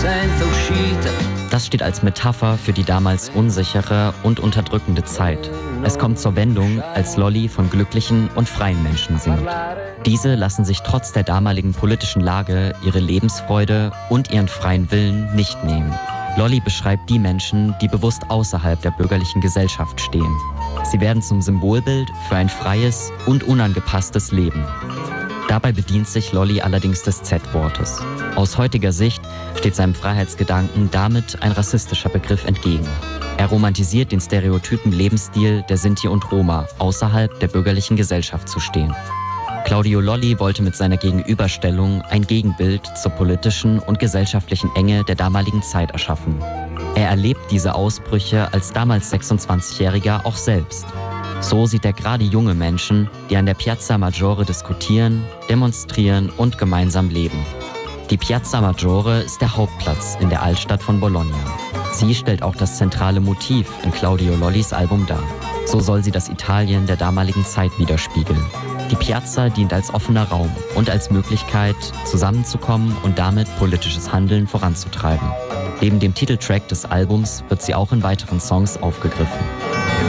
senza uscita. Das steht als Metapher für die damals unsichere und unterdrückende Zeit. Es kommt zur Wendung, als Lolly von glücklichen und freien Menschen singt. Diese lassen sich trotz der damaligen politischen Lage ihre Lebensfreude und ihren freien Willen nicht nehmen. Lolly beschreibt die Menschen, die bewusst außerhalb der bürgerlichen Gesellschaft stehen. Sie werden zum Symbolbild für ein freies und unangepasstes Leben. Dabei bedient sich Lolly allerdings des Z-Wortes. Aus heutiger Sicht steht seinem Freiheitsgedanken damit ein rassistischer Begriff entgegen. Er romantisiert den stereotypen Lebensstil der Sinti und Roma, außerhalb der bürgerlichen Gesellschaft zu stehen. Claudio Lolly wollte mit seiner Gegenüberstellung ein Gegenbild zur politischen und gesellschaftlichen Enge der damaligen Zeit erschaffen. Er erlebt diese Ausbrüche als damals 26-Jähriger auch selbst. So sieht er gerade junge Menschen, die an der Piazza Maggiore diskutieren, demonstrieren und gemeinsam leben. Die Piazza Maggiore ist der Hauptplatz in der Altstadt von Bologna. Sie stellt auch das zentrale Motiv in Claudio Lollys Album dar. So soll sie das Italien der damaligen Zeit widerspiegeln. Die Piazza dient als offener Raum und als Möglichkeit, zusammenzukommen und damit politisches Handeln voranzutreiben. Neben dem Titeltrack des Albums wird sie auch in weiteren Songs aufgegriffen.